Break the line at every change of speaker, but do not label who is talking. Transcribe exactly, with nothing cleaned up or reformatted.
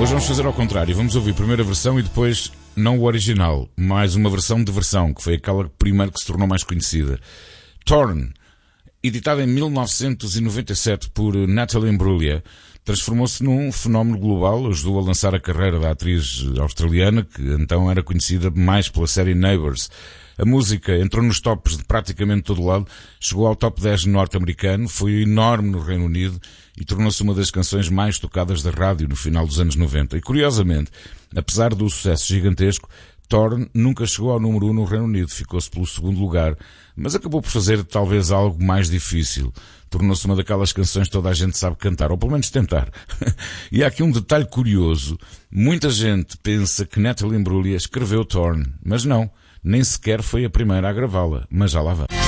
Hoje vamos fazer ao contrário, vamos ouvir a primeira versão e depois não o original, mais uma versão de versão, que foi aquela primeira que se tornou mais conhecida. Torn, editada em mil novecentos e noventa e sete por Natalie Imbruglia, transformou-se num fenómeno global, ajudou a lançar a carreira da atriz australiana, que então era conhecida mais pela série Neighbours. A música entrou nos tops de praticamente todo lado, chegou ao top dez norte-americano, foi enorme no Reino Unido e tornou-se uma das canções mais tocadas da rádio no final dos anos noventa. E curiosamente, apesar do sucesso gigantesco, Torn nunca chegou ao número um no Reino Unido, ficou-se pelo segundo lugar, mas acabou por fazer talvez algo mais difícil. Tornou-se uma daquelas canções que toda a gente sabe cantar, ou pelo menos tentar. E há aqui um detalhe curioso. Muita gente pensa que Natalie Imbruglia escreveu Torn, mas não, nem sequer foi a primeira a gravá-la, mas já lá vai.